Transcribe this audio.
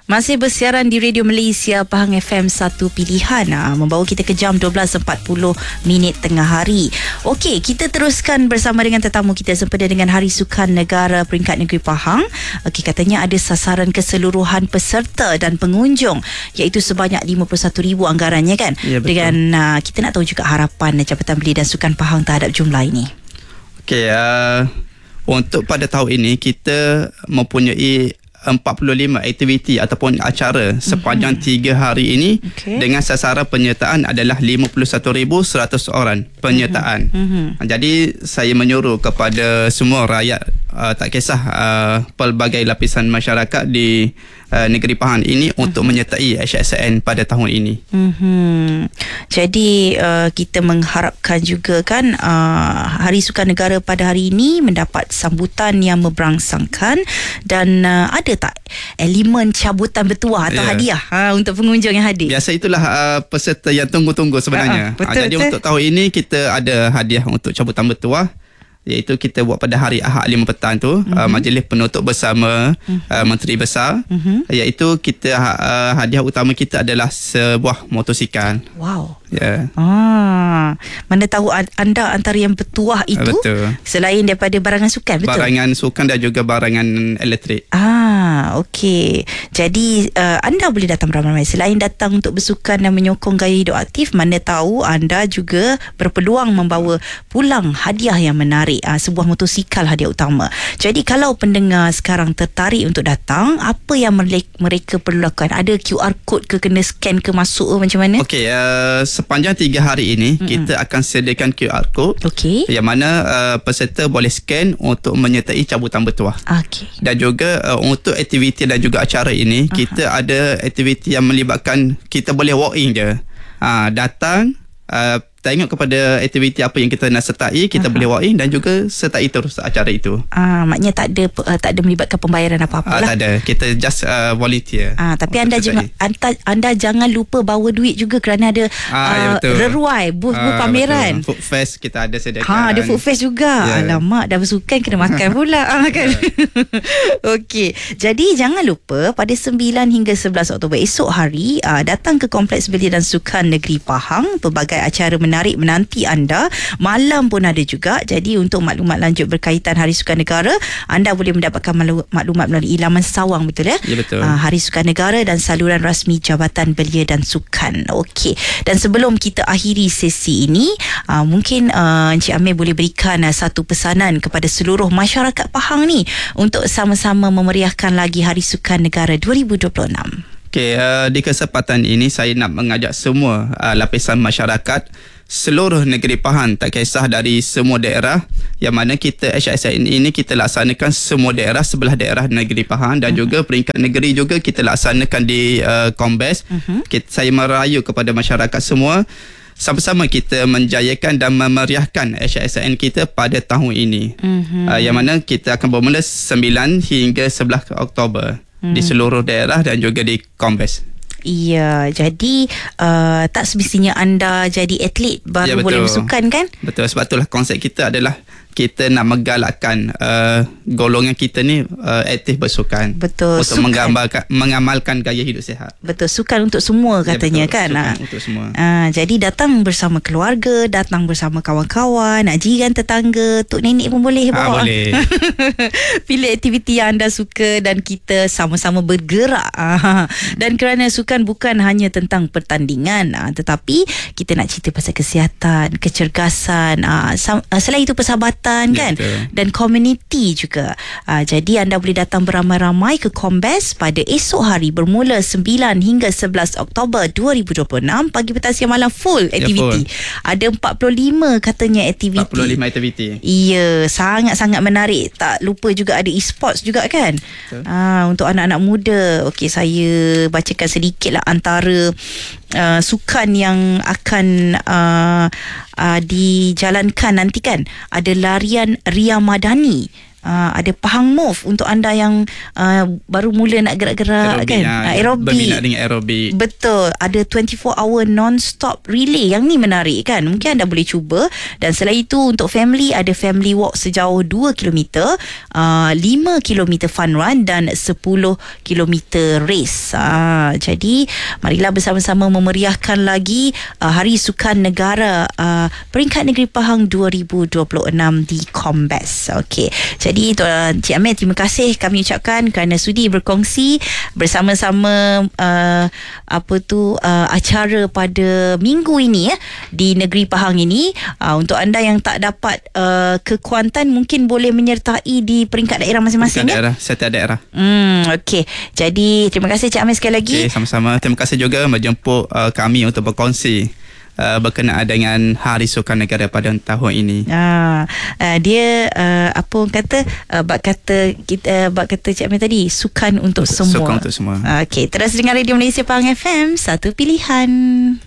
Masih bersiaran di Radio Malaysia Pahang FM 1 Pilihan, membawa kita ke jam 12.40 minit tengah hari. Okey, kita teruskan bersama dengan tetamu kita sempena dengan Hari Sukan Negara Peringkat Negeri Pahang. Okey, katanya ada sasaran keseluruhan peserta dan pengunjung iaitu sebanyak 51,000 anggarannya kan. Ya, betul. Dengan kita nak tahu juga harapan Jabatan Belia dan Sukan Pahang terhadap jumlah ini. Okey, untuk pada tahun ini kita mempunyai 45 aktiviti ataupun acara sepanjang 3 hari ini, dengan sasaran penyertaan adalah 51,100 orang penyertaan. Jadi saya menyuruh kepada semua rakyat, tak kisah pelbagai lapisan masyarakat di negeri Pahang ini untuk menyertai HSN pada tahun ini. Jadi kita mengharapkan juga kan Hari Sukan Negara pada hari ini mendapat sambutan yang memberangsangkan, dan ada tak elemen cabutan bertuah atau hadiah untuk pengunjung yang hadir? Biasa itulah peserta yang tunggu-tunggu sebenarnya. Jadi untuk tahun ini kita ada hadiah untuk cabutan bertuah, iaitu kita buat pada hari Ahad 5 petang tu, majlis penutup bersama Menteri Besar, iaitu kita hadiah utama kita adalah sebuah motosikal. Wow. Ya. Mana tahu anda antara yang bertuah itu, betul, selain daripada barangan sukan, betul? Barangan sukan dan juga barangan elektrik. Okey. Jadi anda boleh datang beramai-ramai. Selain datang untuk bersukan dan menyokong gaya hidup aktif, mana tahu anda juga berpeluang membawa pulang hadiah yang menarik, sebuah motosikal hadiah utama. Jadi kalau pendengar sekarang tertarik untuk datang, apa yang mereka perlu lakukan? Ada QR code ke, kena scan ke masuk ke, macam mana? Okey, sepanjang 3 hari ini kita akan sediakan QR code, yang mana peserta boleh scan untuk menyertai cabutan bertuah. Dan juga untuk aktiviti dan juga acara ini, kita ada aktiviti yang melibatkan kita boleh walk in je. Datang, tengok kepada aktiviti apa yang kita nak sertai, kita boleh walk in dan juga sertai terus acara itu. Maknanya tak ada melibatkan pembayaran apa-apa lah. Tak ada, kita just volunteer. Tapi anda jangan lupa bawa duit juga, kerana ada reruai booth pameran. Food fest kita ada sediakan. Ada food fest juga. Alamak, dah bersukan kena makan pula kan. Okey, jadi jangan lupa pada 9 hingga 11 Oktober esok hari, datang ke Kompleks Belia dan Sukan Negeri Pahang. Pelbagai acara menarik menanti anda. Malam pun ada juga. Jadi untuk maklumat lanjut berkaitan Hari Sukan Negara, anda boleh mendapatkan maklumat melalui laman sawang, betul ya? Ya, betul. Hari Sukan Negara dan saluran rasmi Jabatan Belia dan Sukan. Okey. Dan sebelum kita akhiri sesi ini, mungkin Encik Amir boleh berikan satu pesanan kepada seluruh masyarakat Pahang ni untuk sama-sama memeriahkan lagi Hari Sukan Negara 2026. Okey, di kesempatan ini saya nak mengajak semua lapisan masyarakat seluruh negeri Pahang, tak kisah dari semua daerah, yang mana kita HSN ini kita laksanakan semua daerah, sebelah daerah negeri Pahang, dan juga peringkat negeri juga kita laksanakan di Kombes. Saya merayu kepada masyarakat semua, sama-sama kita menjayakan dan memeriahkan HSN kita pada tahun ini. Yang mana kita akan bermula 9 hingga 11 Oktober di seluruh daerah dan juga di Kombes. Ya, jadi tak semestinya anda jadi atlet baru boleh bersukan kan? Betul, sebab itulah konsep kita adalah kita nak menggalakkan golongan kita ni aktif bersukan. Betul. Untuk mengamalkan gaya hidup sihat. Betul, sukan untuk semua katanya, kan? Sukan untuk semua. Jadi datang bersama keluarga, datang bersama kawan-kawan, jiran tetangga, tok nenek pun boleh bawa. Boleh. Pilih aktiviti yang anda suka dan kita sama-sama bergerak. Dan kerana sukan bukan hanya tentang pertandingan, tetapi kita nak cerita pasal kesihatan, kecergasan, selain itu persahabatan, kan? Dan community juga. Jadi anda boleh datang beramai-ramai ke Kombes pada esok hari bermula 9 hingga 11 Oktober 2026. Pagi, petang, siang, malam full aktiviti. Ada 45 katanya aktiviti. 45 aktiviti. Ya, sangat-sangat menarik. Tak lupa juga ada e-sports juga, kan? Untuk anak-anak muda. Okey, saya bacakan sedikit lah antara sukan yang akan dijalankan nanti, kan? Ada larian Ria Madani, ada Pahang Move untuk anda yang baru mula nak gerak-gerak aerobik, kan. Aerobik. Berminat dengan aerobik. Betul. Ada 24 hour non-stop relay. Yang ni menarik kan. Mungkin anda boleh cuba. Dan selain itu untuk family, ada family walk sejauh 2 km, 5 km fun run dan 10 km race. Jadi marilah bersama-sama memeriahkan lagi Hari Sukan Negara peringkat Negeri Pahang 2026 di Kombes. Okey. Jadi Cik Amir, terima kasih kami ucapkan kerana sudi berkongsi bersama-sama acara pada minggu ini di Negeri Pahang ini. Untuk anda yang tak dapat ke Kuantan, mungkin boleh menyertai di peringkat daerah masing-masing. Setiap daerah. Okey. Jadi terima kasih Cik Amir sekali lagi. Okay, sama-sama. Terima kasih juga menjemput kami untuk berkongsi berkenaan dengan Hari Sukan Negara pada tahun ini. Dia apa orang kata bab kata Cik Amir tadi, sukan untuk semua. Sukan untuk semua. Okey, terus dengar Radio Malaysia Pahang FM, satu pilihan.